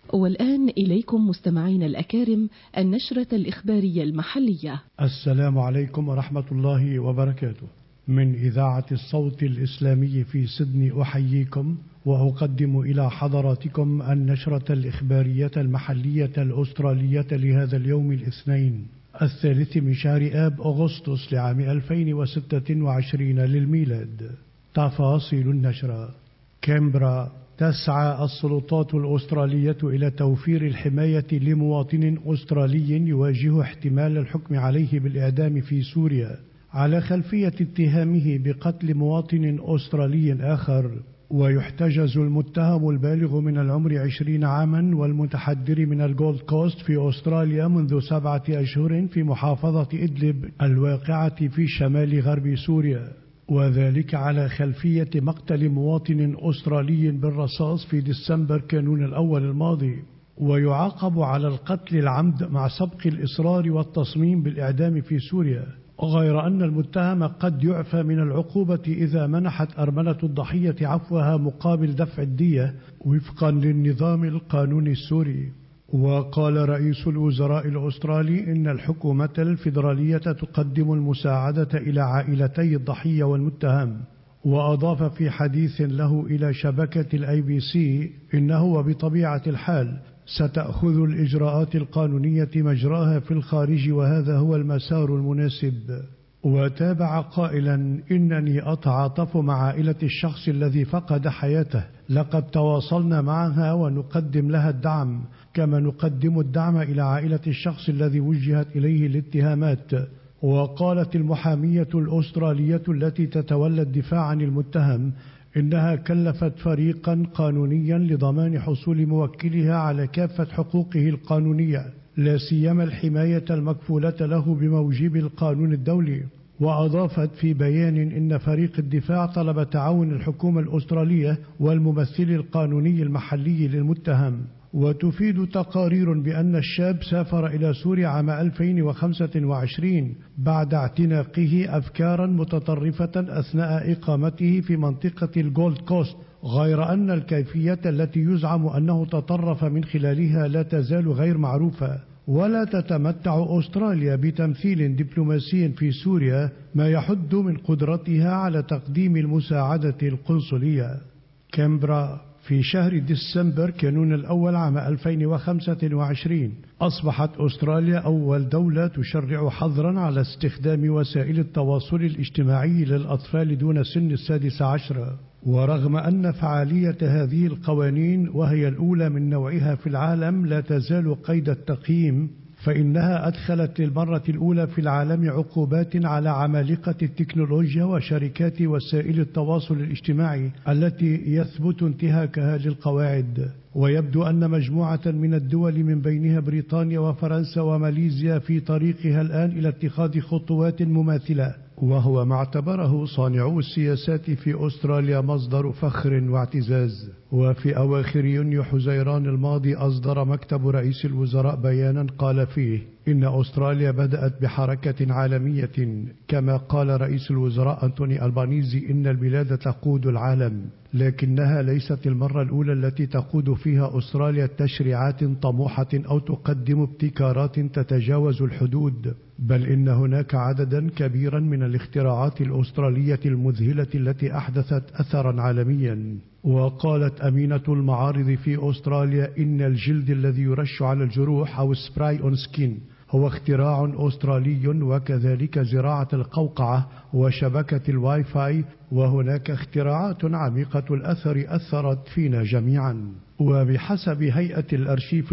والآن إليكم مستمعين الأكارم النشرة الإخبارية المحلية. السلام عليكم ورحمة الله وبركاته. من إذاعة الصوت الإسلامي في سيدني أحييكم وأقدم إلى حضراتكم النشرة الإخبارية المحلية الأسترالية لهذا اليوم الاثنين 3 من شهر آب أغسطس لعام 2026 للميلاد. تفاصيل النشرة. كامبرا. تسعى السلطات الأسترالية إلى توفير الحماية لمواطن أسترالي يواجه احتمال الحكم عليه بالإعدام في سوريا على خلفية اتهامه بقتل مواطن أسترالي آخر. ويحتجز المتهم البالغ من العمر 20 عاما والمتحدر من الجولد كوست في أستراليا منذ 7 أشهر في محافظة إدلب الواقعة في شمال غرب سوريا، وذلك على خلفية مقتل مواطن أسترالي بالرصاص في ديسمبر كانون الأول الماضي. ويعاقب على القتل العمد مع سبق الإصرار والتصميم بالإعدام في سوريا، غير أن المتهم قد يعفى من العقوبة إذا منحت أرملة الضحية عفوها مقابل دفع الدية وفقا للنظام القانوني السوري. وقال رئيس الوزراء الأسترالي إن الحكومة الفيدرالية تقدم المساعدة إلى عائلتي الضحية والمتهم. وأضاف في حديث له إلى شبكة الABC إنه وبطبيعة الحال ستأخذ الإجراءات القانونية مجراها في الخارج وهذا هو المسار المناسب. وتابع قائلا إنني أتعاطف مع عائلة الشخص الذي فقد حياته، لقد تواصلنا معها ونقدم لها الدعم كما نقدم الدعم إلى عائلة الشخص الذي وجهت إليه الاتهامات. وقالت المحامية الأسترالية التي تتولى الدفاع عن المتهم إنها كلفت فريقا قانونيا لضمان حصول موكلها على كافة حقوقه القانونية لا سيما الحماية المكفولة له بموجب القانون الدولي. وأضافت في بيان إن فريق الدفاع طلب تعاون الحكومة الأسترالية والممثل القانوني المحلي للمتهم. وتفيد تقارير بأن الشاب سافر إلى سوريا عام 2025 بعد اعتناقه أفكارا متطرفة أثناء إقامته في منطقة الجولد كوست، غير أن الكيفية التي يزعم أنه تطرف من خلالها لا تزال غير معروفة. ولا تتمتع أستراليا بتمثيل دبلوماسي في سوريا ما يحد من قدرتها على تقديم المساعدة القنصلية. كامبرا. في شهر ديسمبر كانون الأول عام 2025 أصبحت أستراليا أول دولة تشرع حظرا على استخدام وسائل التواصل الاجتماعي للأطفال دون سن 16. ورغم أن فعالية هذه القوانين وهي الأولى من نوعها في العالم لا تزال قيد التقييم، فإنها أدخلت للمرة الأولى في العالم عقوبات على عمالقة التكنولوجيا وشركات وسائل التواصل الاجتماعي التي يثبت انتهاكها للقواعد. ويبدو أن مجموعة من الدول من بينها بريطانيا وفرنسا وماليزيا في طريقها الآن إلى اتخاذ خطوات مماثلة، وهو ما اعتبره صانعو السياسات في أستراليا مصدر فخر واعتزاز. وفي أواخر يونيو حزيران الماضي أصدر مكتب رئيس الوزراء بيانا قال فيه إن أستراليا بدأت بحركة عالمية. كما قال رئيس الوزراء أنتوني ألبانيزي إن البلاد تقود العالم، لكنها ليست المرة الأولى التي تقود فيها أستراليا تشريعات طموحة أو تقدم ابتكارات تتجاوز الحدود، بل إن هناك عددا كبيرا من الاختراعات الأسترالية المذهلة التي أحدثت أثرا عالميا. وقالت أمينة المعارض في أستراليا إن الجلد الذي يرش على الجروح أو سبراي أون سكين هو اختراع أسترالي، وكذلك زراعة القوقعة وشبكة الواي فاي، وهناك اختراعات عميقة الأثر أثرت فينا جميعا. وبحسب هيئة الأرشيف